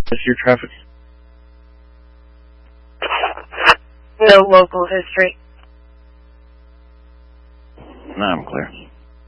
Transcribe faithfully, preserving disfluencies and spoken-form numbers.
What's your traffic? No local history. No, I'm clear.